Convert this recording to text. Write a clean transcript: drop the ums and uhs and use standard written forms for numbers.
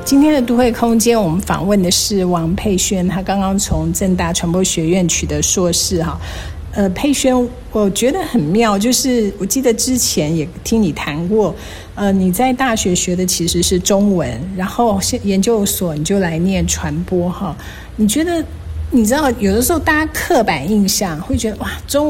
今天的都会空间，我们访问的是王佩萱，她刚刚从政大传播学院取得硕士哈。佩萱，我觉得很妙，就是我记得之前也听你谈过，你在大学学的其实是中文，然后研究所你就来念传播哈。你觉得，你知道有的时候大家刻板印象会觉得哇，中